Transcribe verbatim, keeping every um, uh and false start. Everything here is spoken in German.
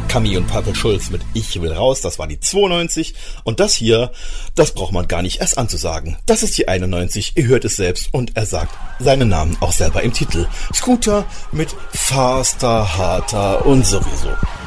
Camille und Purple Schulz mit Ich will raus, das war die zweiundneunzig. Und das hier, das braucht man gar nicht erst anzusagen. Das ist die einundneunzig, ihr hört es selbst und er sagt seinen Namen auch selber im Titel. Scooter mit Faster, Harter und sowieso.